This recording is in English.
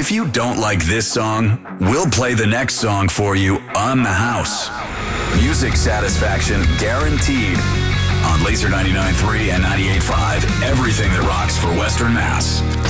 If you don't like this song, we'll play the next song for you on the house. Music satisfaction guaranteed on Laser 99.3 and 98.5, everything that rocks for Western Mass.